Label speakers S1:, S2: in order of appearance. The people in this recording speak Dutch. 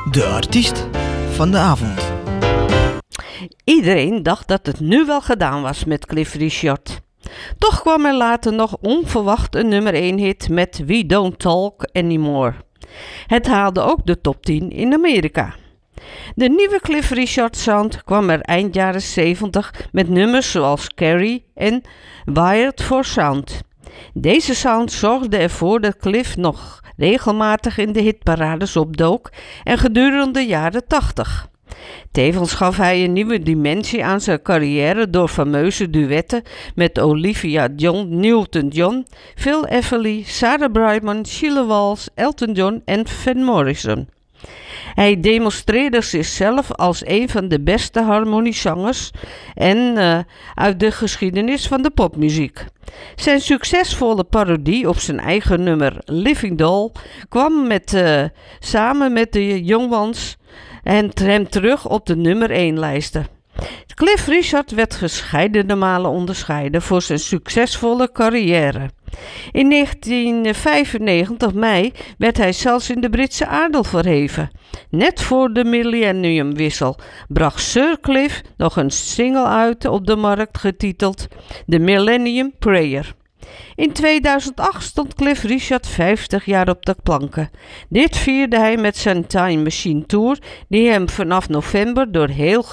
S1: De artiest van de avond.
S2: Iedereen dacht dat het nu wel gedaan was met Cliff Richard. Toch kwam er later nog onverwacht een nummer 1 hit met We Don't Talk Anymore. Het haalde ook de top 10 in Amerika. De nieuwe Cliff Richard sound kwam er eind jaren 70 met nummers zoals Carrie en Wired for Sound. Deze sound zorgde ervoor dat Cliff nog regelmatig in de hitparades opdook en gedurende de jaren 80. Tevens gaf hij een nieuwe dimensie aan zijn carrière door fameuze duetten met Olivia Newton-John, Phil Everly, Sarah Brightman, Sheila Walsh, Elton John en Van Morrison. Hij demonstreerde zichzelf als een van de beste harmoniezangers uit de geschiedenis van de popmuziek. Zijn succesvolle parodie op zijn eigen nummer Living Doll kwam samen met de Young Ones en hem terug op de nummer 1 lijsten. Cliff Richard werd verscheidene malen onderscheiden voor zijn succesvolle carrière. In 1995 mei werd hij zelfs in de Britse adel verheven. Net voor de millenniumwissel bracht Sir Cliff nog een single uit op de markt getiteld The Millennium Prayer. In 2008 stond Cliff Richard 50 jaar op de planken. Dit vierde hij met zijn Time Machine Tour, die hem vanaf november door heel